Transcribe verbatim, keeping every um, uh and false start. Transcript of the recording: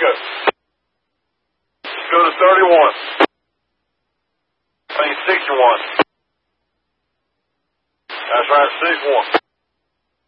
Echo. Go to thirty-one. I think sixty-one. That's right, six one.